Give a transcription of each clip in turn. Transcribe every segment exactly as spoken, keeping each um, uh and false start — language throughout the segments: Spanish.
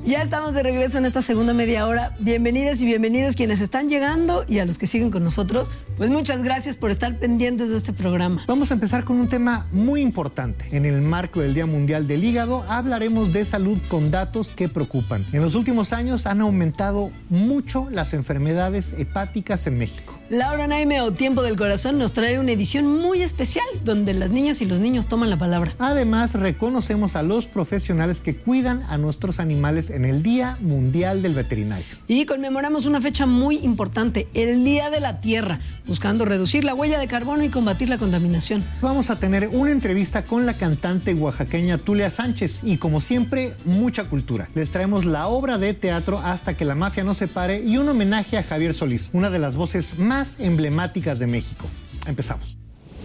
Ya estamos de regreso en esta segunda media hora. Bienvenidas y bienvenidos quienes están llegando y a los que siguen con nosotros. Pues muchas gracias por estar pendientes de este programa. Vamos a empezar con un tema muy importante. En el marco del Día Mundial del Hígado hablaremos de salud con datos que preocupan. En los últimos años han aumentado mucho las enfermedades hepáticas en México. Laura Naime o Tiempo del Corazón nos trae una edición muy especial donde las niñas y los niños toman la palabra. Además, reconocemos a los profesionales que cuidan a nuestros animales en el Día Mundial del Veterinario. Y conmemoramos una fecha muy importante, el Día de la Tierra, buscando reducir la huella de carbono y combatir la contaminación. Vamos a tener una entrevista con la cantante oaxaqueña Tulia Sánchez y, como siempre, mucha cultura. Les traemos la obra de teatro Hasta que la mafia nos separe y un homenaje a Javier Solís, una de las voces más emblemáticas de México. Empezamos.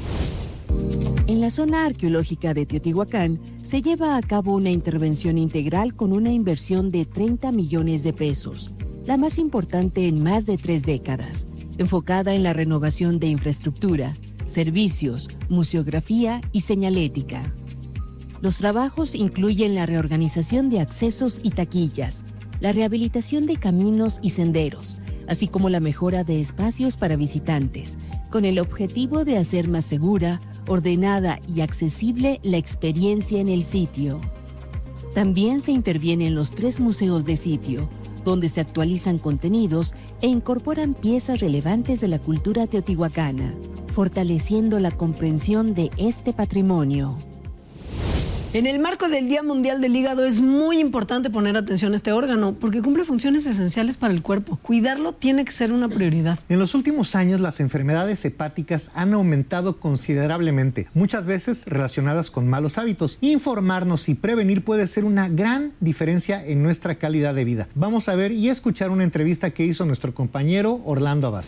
En la zona arqueológica de Teotihuacán se lleva a cabo una intervención integral con una inversión de treinta millones de pesos, la más importante en más de tres décadas, enfocada en la renovación de infraestructura, servicios, museografía y señalética. Los trabajos incluyen la reorganización de accesos y taquillas, la rehabilitación de caminos y senderos, así como la mejora de espacios para visitantes, con el objetivo de hacer más segura, ordenada y accesible la experiencia en el sitio. También se interviene en los tres museos de sitio, donde se actualizan contenidos e incorporan piezas relevantes de la cultura teotihuacana, fortaleciendo la comprensión de este patrimonio. En el marco del Día Mundial del Hígado es muy importante poner atención a este órgano porque cumple funciones esenciales para el cuerpo. Cuidarlo tiene que ser una prioridad. En los últimos años las enfermedades hepáticas han aumentado considerablemente, muchas veces relacionadas con malos hábitos. Informarnos y prevenir puede ser una gran diferencia en nuestra calidad de vida. Vamos a ver y escuchar una entrevista que hizo nuestro compañero Orlando Abad.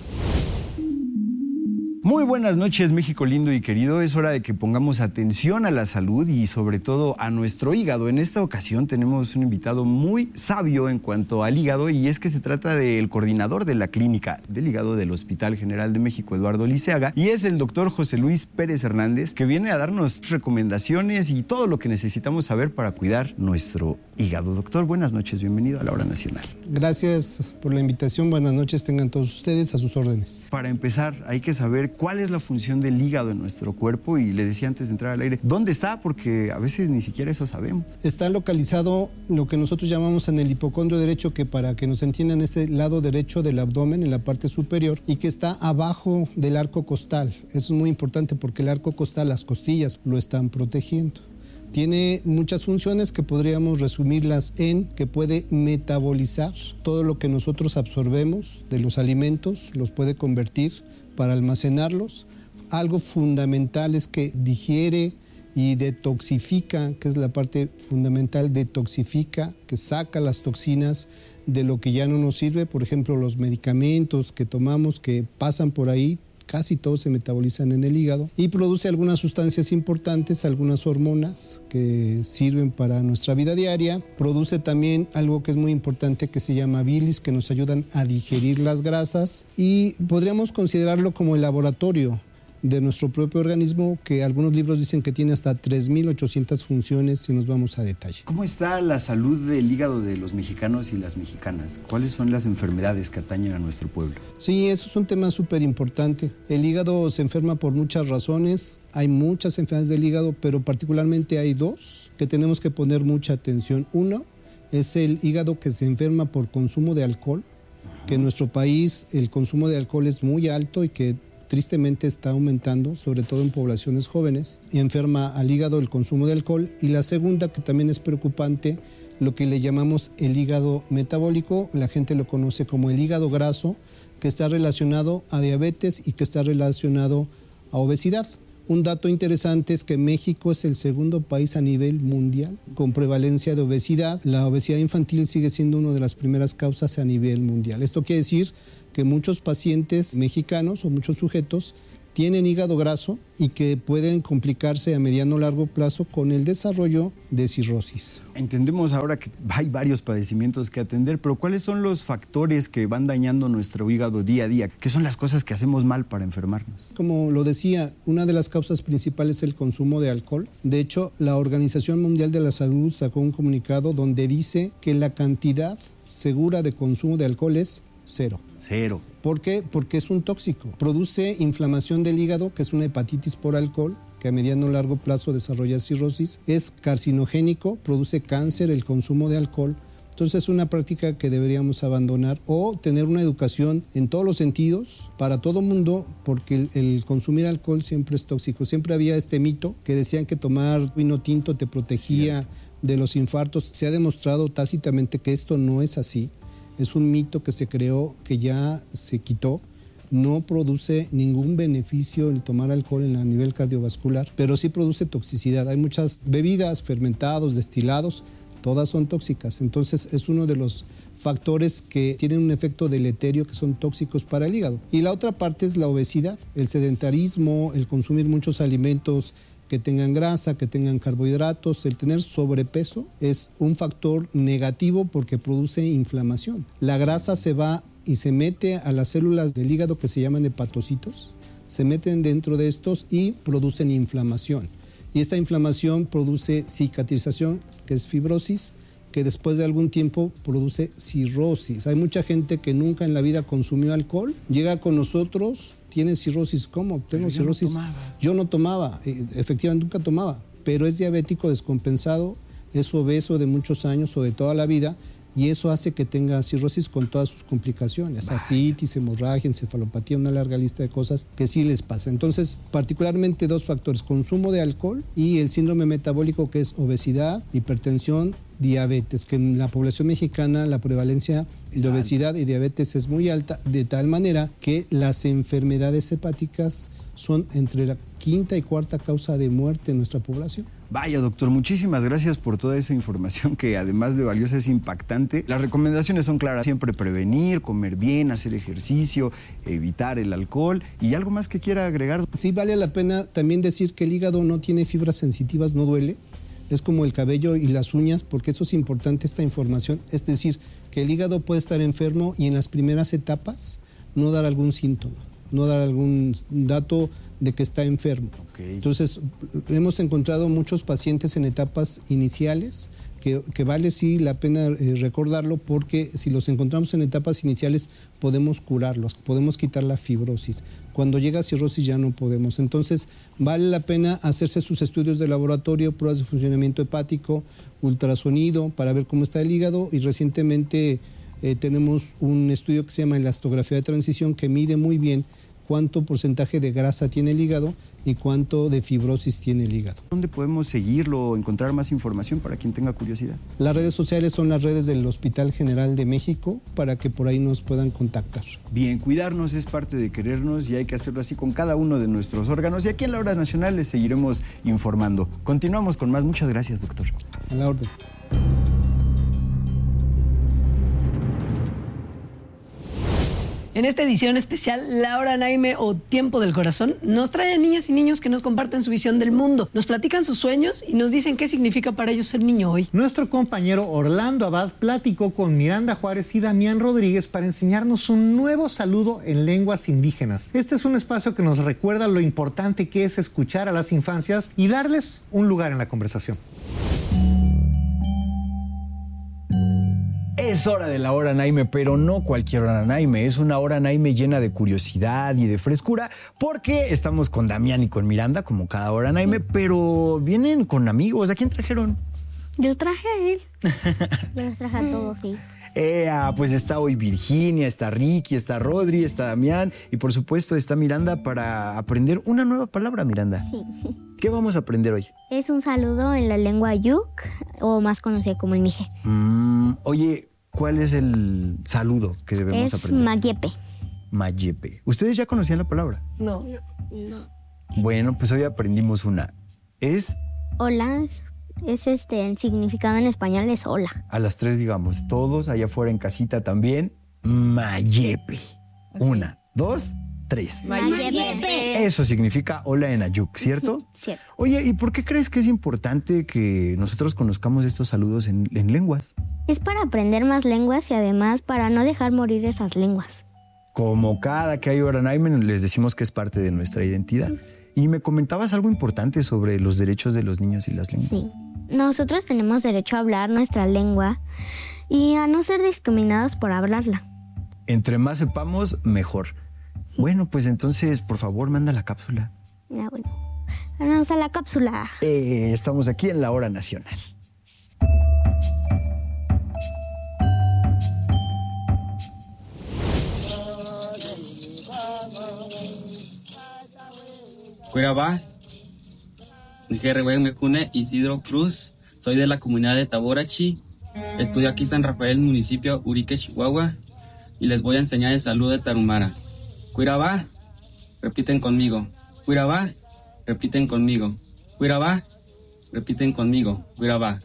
Muy buenas noches, México lindo y querido. Es hora de que pongamos atención a la salud y sobre todo a nuestro hígado. En esta ocasión tenemos un invitado muy sabio en cuanto al hígado y es que se trata del coordinador de la clínica del hígado del Hospital General de México, Eduardo Liceaga, y es el doctor José Luis Pérez Hernández, que viene a darnos recomendaciones y todo lo que necesitamos saber para cuidar nuestro hígado. Doctor, buenas noches, bienvenido a la Hora Nacional. Gracias por la invitación, buenas noches, tengan todos ustedes a sus órdenes. Para empezar, hay que saber cuál es la función del hígado en nuestro cuerpo y le decía antes de entrar al aire, ¿dónde está? Porque a veces ni siquiera eso sabemos. Está localizado lo que nosotros llamamos en el hipocondrio derecho, que para que nos entiendan es el lado derecho del abdomen en la parte superior y que está abajo del arco costal. Eso es muy importante porque el arco costal, las costillas, lo están protegiendo. Tiene muchas funciones que podríamos resumirlas en que puede metabolizar todo lo que nosotros absorbemos de los alimentos, los puede convertir para almacenarlos. Algo fundamental es que digiere y detoxifica, que es la parte fundamental, detoxifica, que saca las toxinas de lo que ya no nos sirve. Por ejemplo, los medicamentos que tomamos que pasan por ahí, casi todos se metabolizan en el hígado y produce algunas sustancias importantes, algunas hormonas que sirven para nuestra vida diaria. Produce también algo que es muy importante que se llama bilis, que nos ayudan a digerir las grasas y podríamos considerarlo como el laboratorio de nuestro propio organismo, que algunos libros dicen que tiene hasta tres mil ochocientas funciones si nos vamos a detalle. ¿Cómo está la salud del hígado de los mexicanos y las mexicanas? ¿Cuáles son las enfermedades que atañen a nuestro pueblo? Sí, eso es un tema súper importante. El hígado se enferma por muchas razones. Hay muchas enfermedades del hígado, pero particularmente hay dos que tenemos que poner mucha atención. Uno es el hígado que se enferma por consumo de alcohol, Ajá. que en nuestro país el consumo de alcohol es muy alto y que tristemente está aumentando, sobre todo en poblaciones jóvenes, y enferma al hígado el consumo de alcohol. Y la segunda, que también es preocupante, lo que le llamamos el hígado metabólico, la gente lo conoce como el hígado graso, que está relacionado a diabetes y que está relacionado a obesidad. Un dato interesante es que México es el segundo país a nivel mundial con prevalencia de obesidad. La obesidad infantil sigue siendo una de las primeras causas a nivel mundial. Esto quiere decir que muchos pacientes mexicanos o muchos sujetos tienen hígado graso y que pueden complicarse a mediano o largo plazo con el desarrollo de cirrosis. Entendemos ahora que hay varios padecimientos que atender, pero ¿cuáles son los factores que van dañando nuestro hígado día a día? ¿Qué son las cosas que hacemos mal para enfermarnos? Como lo decía, una de las causas principales es el consumo de alcohol. De hecho, la Organización Mundial de la Salud sacó un comunicado donde dice que la cantidad segura de consumo de alcohol es cero. Cero. ¿Por qué? Porque es un tóxico. Produce inflamación del hígado, que es una hepatitis por alcohol, que a mediano o largo plazo desarrolla cirrosis. Es carcinogénico, produce cáncer el consumo de alcohol. Entonces es una práctica que deberíamos abandonar o tener una educación en todos los sentidos para todo mundo, porque el, el consumir alcohol siempre es tóxico. Siempre había este mito que decían que tomar vino tinto te protegía de los infartos. Se ha demostrado tácitamente que esto no es así. Es un mito que se creó, que ya se quitó. No produce ningún beneficio el tomar alcohol en el nivel cardiovascular, pero sí produce toxicidad. Hay muchas bebidas, fermentados, destilados, todas son tóxicas. Entonces es uno de los factores que tienen un efecto deleterio, que son tóxicos para el hígado. Y la otra parte es la obesidad, el sedentarismo, el consumir muchos alimentos que tengan grasa, que tengan carbohidratos. El tener sobrepeso es un factor negativo porque produce inflamación. La grasa se va y se mete a las células del hígado que se llaman hepatocitos, se meten dentro de estos y producen inflamación. Y esta inflamación produce cicatrización, que es fibrosis, que después de algún tiempo produce cirrosis. Hay mucha gente que nunca en la vida consumió alcohol, llega con nosotros, tiene cirrosis. ¿Cómo? Tengo yo cirrosis. No tomaba. Yo no tomaba, efectivamente nunca tomaba, pero es diabético descompensado, es obeso de muchos años o de toda la vida, y eso hace que tenga cirrosis con todas sus complicaciones, ascitis, hemorragia, encefalopatía, una larga lista de cosas que sí les pasa. Entonces, particularmente dos factores, consumo de alcohol y el síndrome metabólico, que es obesidad, hipertensión, diabetes, que en la población mexicana la prevalencia de obesidad y diabetes es muy alta, de tal manera que las enfermedades hepáticas son entre la quinta y cuarta causa de muerte en nuestra población. Vaya, doctor, muchísimas gracias por toda esa información que además de valiosa es impactante. Las recomendaciones son claras, siempre prevenir, comer bien, hacer ejercicio, evitar el alcohol. ¿Y algo más que quiera agregar? Sí, vale la pena también decir que el hígado no tiene fibras sensitivas, no duele. Es como el cabello y las uñas, porque eso es importante, esta información. Es decir, que el hígado puede estar enfermo y en las primeras etapas no dar algún síntoma, no dar algún dato de que está enfermo. Okay. Entonces, hemos encontrado muchos pacientes en etapas iniciales que, que vale sí la pena eh, recordarlo, porque si los encontramos en etapas iniciales podemos curarlos, podemos quitar la fibrosis. Cuando llega a cirrosis ya no podemos. Entonces, vale la pena hacerse sus estudios de laboratorio, pruebas de funcionamiento hepático, ultrasonido, para ver cómo está el hígado. Y recientemente eh, tenemos un estudio que se llama elastografía de transición, que mide muy bien cuánto porcentaje de grasa tiene el hígado y cuánto de fibrosis tiene el hígado. ¿Dónde podemos seguirlo o encontrar más información para quien tenga curiosidad? Las redes sociales son las redes del Hospital General de México, para que por ahí nos puedan contactar. Bien, cuidarnos es parte de querernos y hay que hacerlo así con cada uno de nuestros órganos. Y aquí en La Hora Nacional les seguiremos informando. Continuamos con más. Muchas gracias, doctor. A la orden. En esta edición especial, Laura Naime, o Tiempo del Corazón, nos trae a niñas y niños que nos comparten su visión del mundo, nos platican sus sueños y nos dicen qué significa para ellos ser niño hoy. Nuestro compañero Orlando Abad platicó con Miranda Juárez y Damián Rodríguez para enseñarnos un nuevo saludo en lenguas indígenas. Este es un espacio que nos recuerda lo importante que es escuchar a las infancias y darles un lugar en la conversación. Es hora de la Hora Naime, pero no cualquier Hora Naime. Es una Hora Naime llena de curiosidad y de frescura, porque estamos con Damián y con Miranda, como cada Hora Naime, pero vienen con amigos. ¿A quién trajeron? Yo traje a él. Yo los traje a todos, sí. Eh, pues está hoy Virginia, está Ricky, está Rodri, está Damián y por supuesto está Miranda para aprender una nueva palabra, Miranda. Sí. ¿Qué vamos a aprender hoy? Es un saludo en la lengua yuk, o más conocida como el mije. Mm, oye, ¿cuál es el saludo que debemos es aprender? Es mayepe. Mayepe. ¿Ustedes ya conocían la palabra? No. No. Bueno, pues hoy aprendimos una. Es... Hola, es, es este, el significado en español es hola. A las tres digamos, todos allá afuera en casita también, mayepe. Así. Una, dos, tres. Mayepe. Eso significa hola en Ayuk, ¿cierto? Cierto. Oye, ¿y por qué crees que es importante que nosotros conozcamos estos saludos en, en lenguas? Es para aprender más lenguas y además para no dejar morir esas lenguas. Como cada que hay Oranaime, les decimos que es parte de nuestra identidad. Y me comentabas algo importante sobre los derechos de los niños y las lenguas. Sí. Nosotros tenemos derecho a hablar nuestra lengua y a no ser discriminados por hablarla. Entre más sepamos, mejor. Bueno, pues entonces, por favor, manda la cápsula. Ya, bueno. Vamos a la cápsula. Eh, estamos aquí en la Hora Nacional. Cuirabá, Mecune, Isidro Cruz, soy de la comunidad de Taborachi, estudio aquí en San Rafael, municipio Urique, Chihuahua, y les voy a enseñar el saludo de Tarumara. Cuirabá, repiten conmigo. Cuirabá, repiten conmigo. Cuirabá, repiten conmigo. Cuirabá.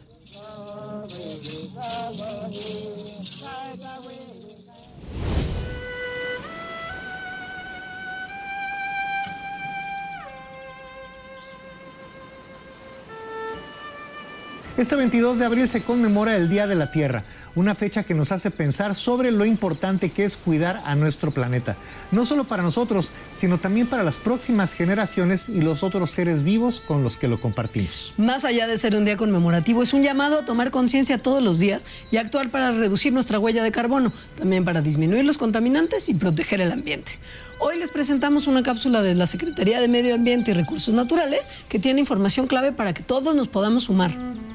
Este veintidós de abril se conmemora el Día de la Tierra, una fecha que nos hace pensar sobre lo importante que es cuidar a nuestro planeta, no solo para nosotros, sino también para las próximas generaciones y los otros seres vivos con los que lo compartimos. Más allá de ser un día conmemorativo, es un llamado a tomar conciencia todos los días y actuar para reducir nuestra huella de carbono, también para disminuir los contaminantes y proteger el ambiente. Hoy les presentamos una cápsula de la Secretaría de Medio Ambiente y Recursos Naturales que tiene información clave para que todos nos podamos sumar.